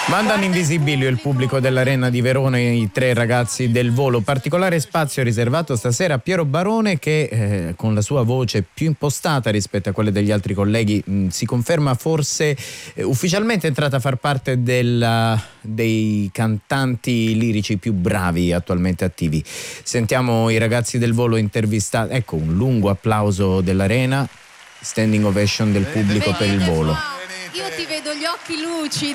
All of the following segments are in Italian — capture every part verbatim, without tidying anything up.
Mandano in visibilio il pubblico dell'Arena di Verona i tre ragazzi del Volo. Particolare spazio riservato stasera a Piero Barone che eh, con la sua voce più impostata rispetto a quelle degli altri colleghi mh, si conferma forse eh, ufficialmente entrata a far parte della, dei cantanti lirici più bravi attualmente attivi. Sentiamo i ragazzi del Volo intervistati. Ecco un lungo applauso dell'Arena, standing ovation del pubblico per il Volo. Io ti vedo gli occhi lucidi,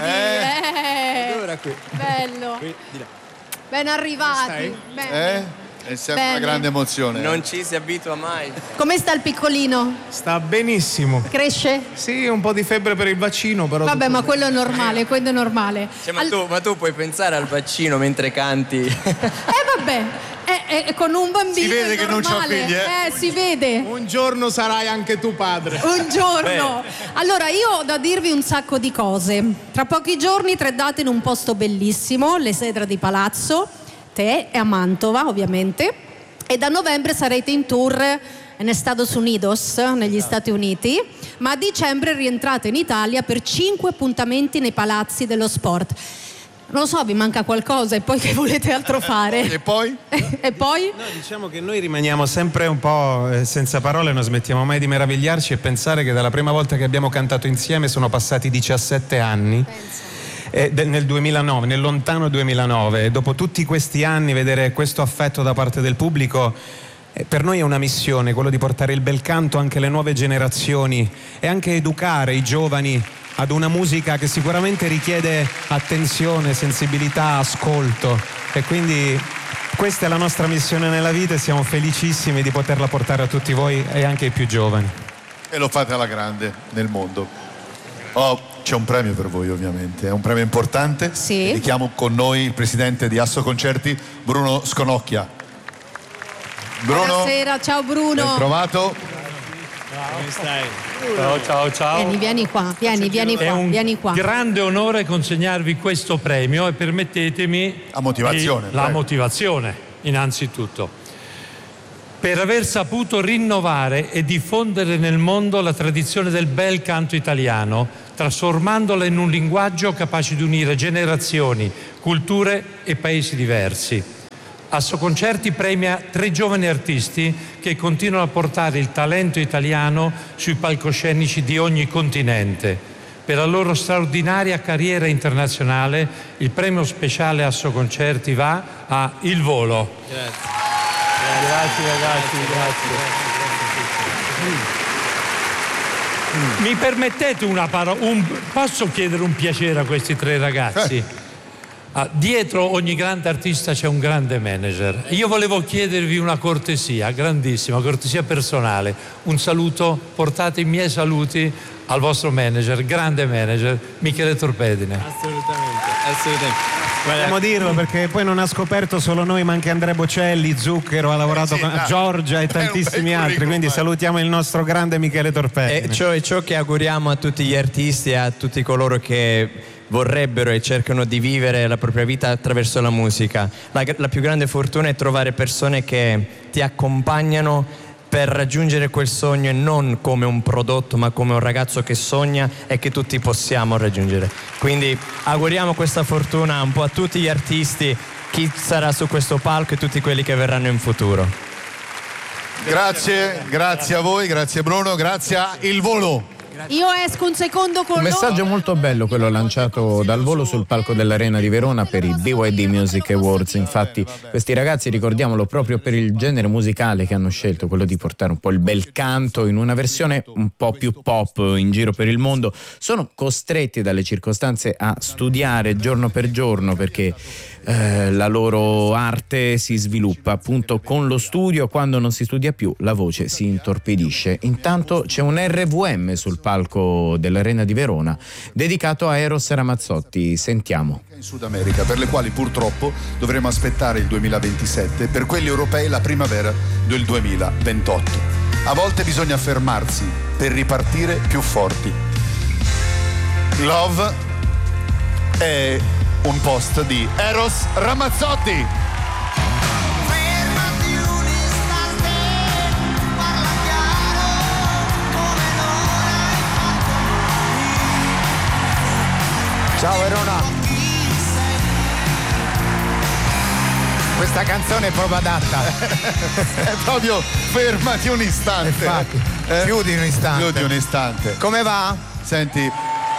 eh, eh. Allora qui. Bello. Qui, di là. Ben arrivati. Eh? È sempre Bene. una grande emozione. Non ci si abitua mai. Come sta il piccolino? Sta benissimo. Cresce? Sì, un po' di febbre per il vaccino, però. Vabbè, ma quello è normale, quello è normale. Cioè, ma, Al- tu, ma tu puoi pensare al vaccino mentre canti? Eh vabbè, eh, eh, con un bambino Si vede è che non c'ha normale. figli, eh? Eh, si vede. Un giorno sarai anche tu padre. Un giorno. Allora, io ho da dirvi un sacco di cose. Tra pochi giorni tre date in un posto bellissimo, l'Esedra di Palazzo, te e a Mantova, ovviamente. E da novembre sarete in tour en Estados Unidos, negli Stati Uniti, ma a dicembre rientrate in Italia per cinque appuntamenti nei palazzi dello sport. Non lo so, vi manca qualcosa e poi che volete altro fare? E poi? E poi? No, diciamo che noi rimaniamo sempre un po' eh, senza parole, non smettiamo mai di meravigliarci e pensare che dalla prima volta che abbiamo cantato insieme sono passati diciassette anni. Eh, del- nel duemilanove, nel lontano duemilanove, e dopo tutti questi anni vedere questo affetto da parte del pubblico eh, per noi è una missione, quello di portare il bel canto anche alle nuove generazioni e anche educare i giovani ad una musica che sicuramente richiede attenzione, sensibilità, ascolto, e quindi questa è la nostra missione nella vita e siamo felicissimi di poterla portare a tutti voi e anche ai più giovani. E lo fate alla grande nel mondo. Oh, c'è un premio per voi ovviamente, è un premio importante. Sì. Richiamo con noi il presidente di Asso Concerti, Bruno Sconocchia. Bruno, Buonasera, ciao Bruno. ben trovato. Come stai? Ciao, ciao, ciao. Vieni, vieni qua, vieni, vieni È qua, un vieni qua. grande onore consegnarvi questo premio e permettetemi La motivazione, di- la prego. motivazione innanzitutto per aver saputo rinnovare e diffondere nel mondo la tradizione del bel canto italiano, trasformandola in un linguaggio capace di unire generazioni, culture e paesi diversi. Asso Concerti premia tre giovani artisti che continuano a portare il talento italiano sui palcoscenici di ogni continente. Per la loro straordinaria carriera internazionale, il premio speciale Asso Concerti va a Il Volo. Grazie. Grazie ragazzi, grazie. Mi permettete una parola? Un, posso chiedere un piacere a questi tre ragazzi? Ah, dietro ogni grande artista c'è un grande manager. Io volevo chiedervi una cortesia, grandissima, cortesia personale. Un saluto, portate i miei saluti al vostro manager, grande manager, Michele Torpedine. Assolutamente, assolutamente. Vogliamo dirlo perché poi non ha scoperto solo noi, ma anche Andrea Bocelli, Zucchero, ha lavorato Eh sì, con dai. Giorgia e È un bel tantissimi altri, curriculum, quindi eh. salutiamo il nostro grande Michele Torpedine. E ciò è ciò che auguriamo a tutti gli artisti e a tutti coloro che vorrebbero e cercano di vivere la propria vita attraverso la musica. La, la più grande fortuna è trovare persone che ti accompagnano per raggiungere quel sogno, e non come un prodotto ma come un ragazzo che sogna e che tutti possiamo raggiungere. Quindi auguriamo questa fortuna un po' a tutti gli artisti, chi sarà su questo palco e tutti quelli che verranno in futuro. Grazie, grazie a voi, grazie Bruno, grazie a Il Volo. Io esco un secondo con Un messaggio loro. molto bello quello lanciato dal Volo sul palco dell'Arena di Verona per i B Y D Music Awards. Infatti questi ragazzi, ricordiamolo, proprio per il genere musicale che hanno scelto, quello di portare un po' il bel canto in una versione un po' più pop in giro per il mondo, sono costretti dalle circostanze a studiare giorno per giorno perché eh, la loro arte si sviluppa appunto con lo studio. Quando non si studia più la voce si intorpidisce. Intanto c'è un R V M sul palco dell'Arena di Verona dedicato a Eros Ramazzotti. Sentiamo. In Sud America, per le quali purtroppo dovremo aspettare il duemilaventisette, per quelli europei la primavera del duemilaventotto. A volte bisogna fermarsi per ripartire più forti. Love è un post di Eros Ramazzotti. Ciao Verona. Questa canzone è proprio adatta. È proprio fermati un istante. Infatti, eh? più di un istante. Più di un istante. Come va? Senti,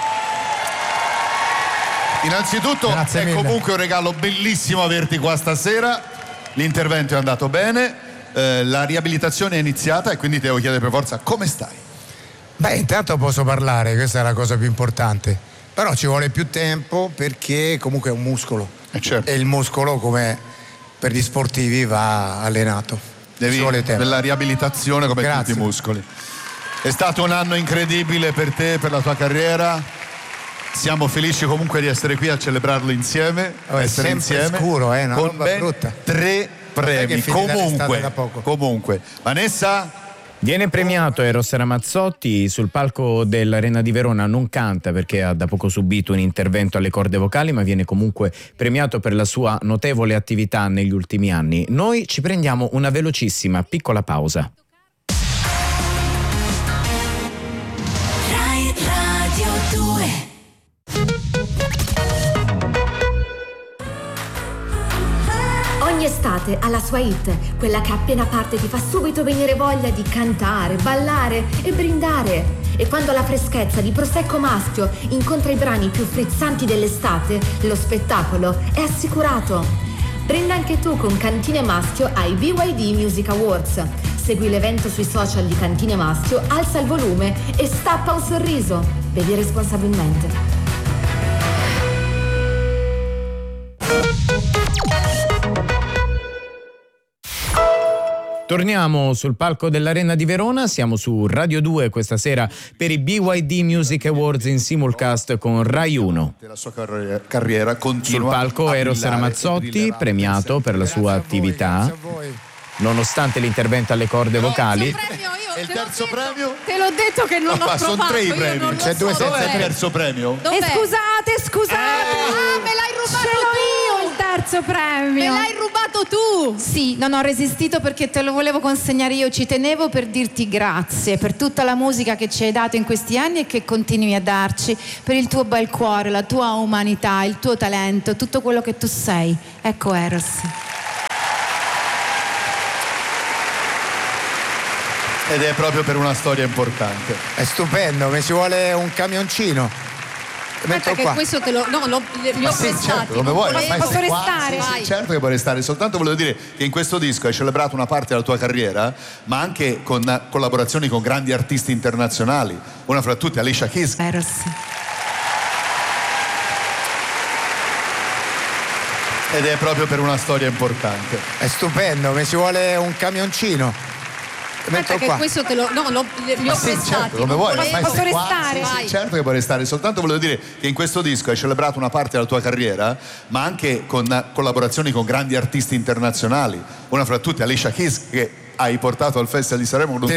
innanzitutto Grazie è mille. comunque un regalo bellissimo averti qua stasera. L'intervento è andato bene, eh, la riabilitazione è iniziata e quindi ti devo chiedere per forza come stai. Beh, intanto posso parlare, questa è la cosa più importante. Però ci vuole più tempo perché comunque è un muscolo. Eh certo. E il muscolo, come per gli sportivi, va allenato. Devi ci vuole tempo. della riabilitazione come Grazie. tutti i muscoli. È stato un anno incredibile per te, per la tua carriera. Siamo felici comunque di essere qui a celebrarlo insieme, Oh, è essere sempre insieme scuro, eh, una con roba ben brutta. tre premi. che finita l'estate Comunque, da poco. comunque, Vanessa. Viene premiato Eros Ramazzotti sul palco dell'Arena di Verona, non canta perché ha da poco subito un intervento alle corde vocali, ma viene comunque premiato per la sua notevole attività negli ultimi anni. Noi ci prendiamo una velocissima piccola pausa. Rai Radio due. Ogni estate ha la sua hit, quella che appena parte ti fa subito venire voglia di cantare, ballare e brindare. E quando la freschezza di Prosecco Maschio incontra i brani più frizzanti dell'estate, lo spettacolo è assicurato. Brinda anche tu con Cantine Maschio ai B Y D Music Awards. Segui l'evento sui social di Cantine Maschio, alza il volume e stappa un sorriso. Bevi responsabilmente. Torniamo sul palco dell'Arena di Verona, siamo su Radio due questa sera per i B Y D Music Awards in simulcast con Rai uno. La sua carriera, carriera continua. Sul palco a Eros brillare e Ramazzotti, brillerà premiato per la sua attività, nonostante l'intervento alle corde vocali. E il terzo premio? Te l'ho detto che non No, l'ho ma sono trovato, tre i io premi. non lo C'è so due senza dov'è. il terzo premio? E scusate, scusate. Ah, me l'hai rubato Ce l'ho tu. io il terzo premio. Me l'hai rubato tu. Sì, non ho resistito perché te lo volevo consegnare io, ci tenevo per dirti grazie per tutta la musica che ci hai dato in questi anni e che continui a darci, per il tuo bel cuore, la tua umanità, il tuo talento, tutto quello che tu sei. Ecco Eros. Ed è proprio per una storia importante. È stupendo, mi ci vuole un camioncino. Aspetta Metto che qua. questo te lo no, lo, li ho Sì, prestati. certo, come vuoi. Volevo- ma posso stai qua? restare? Sì, sì, Vai. certo che puoi restare. Soltanto volevo dire che in questo disco hai celebrato una parte della tua carriera, ma anche con collaborazioni con grandi artisti internazionali. Una fra tutti, Alicia Keys. Eros. Ed è proprio per una storia importante. È stupendo, mi ci vuole un camioncino. Aspetta Metto che qua. questo te lo no, lo, li ho Sì, prestati. certo, come vuoi. Volevo- ma Posso stai qua? restare? Sì, sì, Vai. certo che puoi restare. Soltanto volevo dire che in questo disco hai celebrato una parte della tua carriera, ma anche con collaborazioni con grandi artisti internazionali. Una fra tutti, Alicia Keys, che hai portato al Festival di Sanremo con un